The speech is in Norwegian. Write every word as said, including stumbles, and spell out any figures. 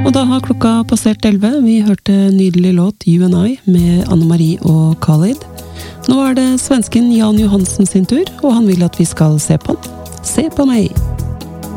Og da har klokka passert elleve. Vi hørte nydelig låt You and I med Anne-Marie og Khalid. Nå er det svensken Jan Johansen sin tur, og han vil at vi skal se på han. Se på meg!